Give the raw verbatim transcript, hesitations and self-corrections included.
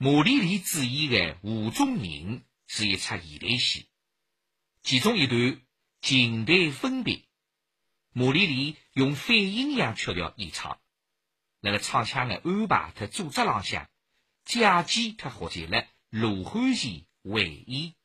马丽丽主演的《湖中人》是一出现代戏，其中一段情敌分别，马丽丽用反阴阳曲调演唱，辣辣唱腔的安排和组织浪向，借机特获得了罗汉前回忆。